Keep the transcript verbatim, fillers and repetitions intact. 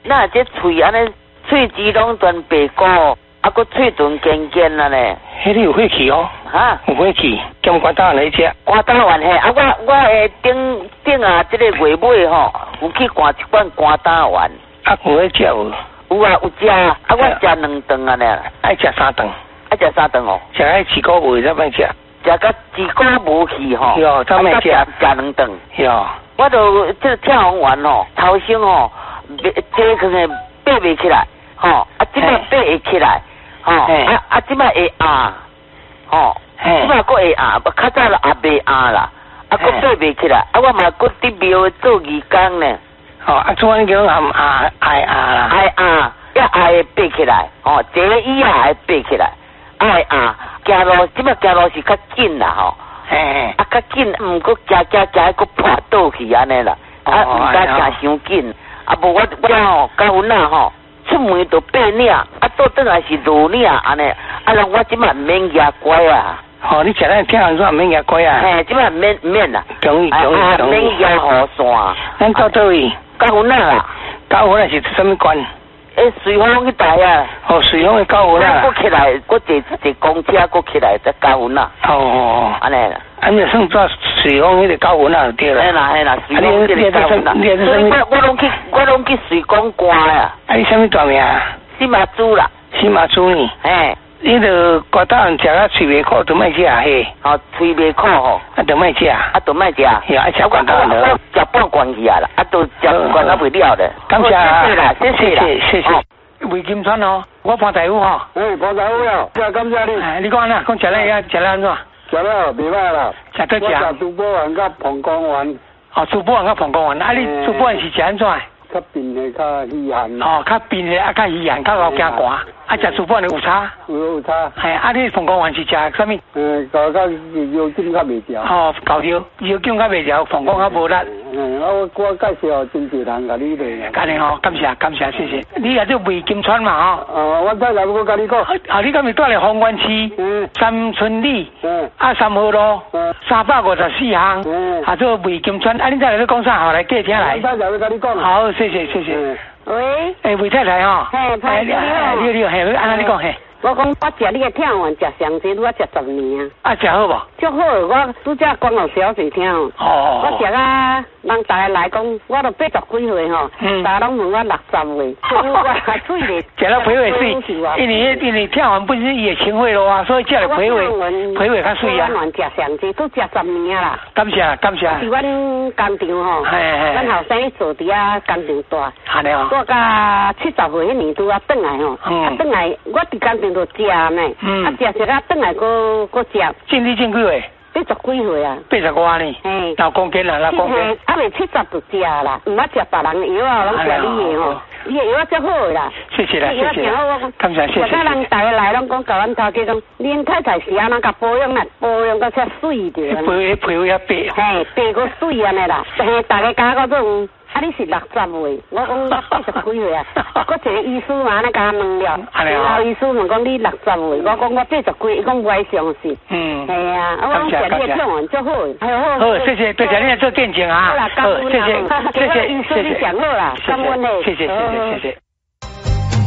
那这喙安尼，喙齿拢全白骨，啊，佮喙唇尖尖啊呢。 迄你有火气哦？ 哈？ 有火气，兼瓜打来食。 瓜打丸嘿，啊我我诶顶顶啊，这个月尾吼，有去灌一罐瓜打丸。 啊，有咧食无？ 有啊，有食啊，啊我食两顿啊呢。 爱食三顿。 爱食三顿哦。 食爱饲骨味才歹食。 食甲自骨无去吼。 哟，才歹食。 食食两顿。 哟。 我都这个跳红丸吼，头先吼，这可能爬袂起来，吼，啊，即摆爬会起来。吼，啊啊，即摆会压，吼，即摆佫会压，较早就也袂压啦，啊，佫爬袂起来，啊，我嘛佫伫庙做义工呢。 吼，啊，做安尼叫含压挨压啦。 挨压，也挨会爬起来，吼，坐椅也会爬起来，挨压，行路即摆行路是较紧啦，吼， 嘿，啊， 较紧，毋过行行行佫破倒去安尼啦，啊，毋敢行伤紧，啊，无我我吼，到阮啊吼。出门就爬领，啊，倒转来是落领安尼，啊，人我即摆毋免牙乖啊。 吼，你食咱听人说毋免牙乖啊？ 嘿，即摆毋免毋免啦。 同意同意同意。 免牙雨伞。 咱到倒位？ 到阮啊啦。 到阮啊是什么关？ 诶，随风去台啊。 哦，随风去到阮啊。 佫起来，佫坐坐公车，佫起来再到阮啊。 哦哦哦。 安尼啦。 安尼算做随风迄个到阮啊就对啦。 嘿啦嘿啦，随风迄个到阮啊。所以我我拢去我拢去随公关啊。 啊，你什么大名？ 司马猪啦。 司马猪呢？ 嘿。 你著瓜打人食啊，喙袂苦，都莫食嘿。 哦，喙袂苦吼。 啊，都莫食。 啊，都莫食。 是啊，食瓜打人咯。 食半罐去啊啦，啊，都食罐啊袂了咧。 感谢啊， 谢谢啦，谢谢啦， 谢谢。魏金川哦，我潘大夫吼。 哎，潘大夫呀，谢感谢你。 哎，你讲哪？讲食了呀？食了安怎？ 食了袂歹啦。 食得食。 我食猪补丸甲膀胱丸。 哦，猪补丸甲膀胱丸，啊，你猪补丸是食安怎？ 较便的，较稀罕。 哦，较便的，啊，较稀罕，较好惊寒。啊，食猪补丸有差？ 有有差。 系，啊，你膀胱丸是食啥物？ 嗯，搞到腰筋较袂调。 哦，搞着腰筋较袂调，膀胱较无力。 嗯，啊，我我介绍真侪人甲你来。 安尼吼，感谢感谢，谢谢。你也做魏金川嘛吼？ 哦，我再来我甲你讲。 啊，你今日住咧丰原市？嗯。三村里。 嗯。啊， 三号路。嗯。三百五十四巷。 嗯。 啊，做魏金川，啊，你再来咧讲啥？好来记听来。 我再来甲你讲。 好，谢谢谢谢。 喂。 诶，魏太太吼。 嘿，太太你好。 你好你好，嘿，安尼你讲嘿。 我讲我食你个跳丸食上济，我食十年啊。 啊，食好无？ 足好，我拄则讲互小姐听。哦。我食啊，人大家来讲，我都八十几岁吼，大家拢问我六十岁，我水咧。 食了皮尾水，因为因为跳丸本身伊会清血咯啊，所以食了皮尾皮尾较水啊。 我食上济，都食十年啊啦。 感谢感谢。 是阮工厂吼，阮后生做伫啊工厂大。 安尼哦。 我甲七十岁迄年拄啊转来吼，啊转来我伫工厂。就食呢，啊食食啊，转来搁搁食。 正你正几岁？ 八十几岁啊。 八十外呢？嘿。六公斤啦，六公斤。 啊未七十就食啦，唔捌食别人药啊，拢食你的吼。你的药足好啦。 谢谢啦，谢谢。感谢谢谢。 食到人大家来拢讲，甲阮头家讲，恁太太是安怎甲保养啦？保养到遮水着。 皮皮肤也白。 嘿，白个水安尼啦。嘿，大家讲嗰种。啊！你是六十岁，我讲我八十几岁啊。搁一个医师嘛，安尼甲我问了，然后医师问讲你六十岁，我讲我八十几，伊讲不爱相信。嗯。系啊，我讲食你个跳丸足好，哎呦好。 好，谢谢，多谢你来做见证啊。 好啦，感恩啦。 谢谢，谢谢， 医师你讲好啦，感恩嘞。 谢谢，谢谢，谢谢。